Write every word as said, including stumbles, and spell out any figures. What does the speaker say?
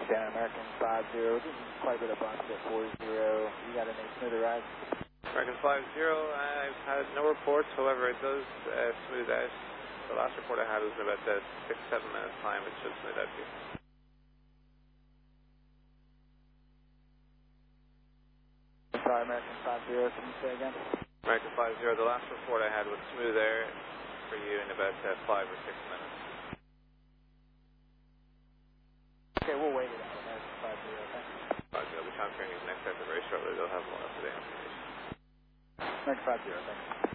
Santa American five zero, this is quite a bit of bumps at four zero. You got any smoother rides? American five zero, I've had no reports, however it does uh, smooth out. The last report I had was in about uh, six, seven minutes time, it should smooth out to you. Sorry, American five zero, can you say again? American five zero, the last report I had was smooth air for you in about uh, five or six minutes. Okay, we'll wait it out, American five zero, thanks. five zero, I'll be transferring these next exit very shortly, they'll have more up-to-date information. American five zero, thanks.